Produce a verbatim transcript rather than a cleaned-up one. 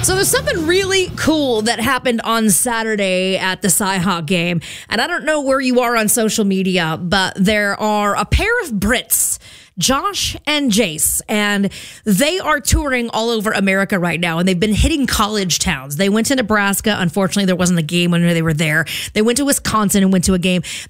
So there's something really cool that happened on Saturday at the Cyhawk game. And I don't know where you are on social media, but there are a pair of Brits, Josh and Jace, and they are touring all over America right now, and they've been hitting college towns. They went to Nebraska. Unfortunately, there wasn't a game when they were there. They went to Wisconsin and went to a game.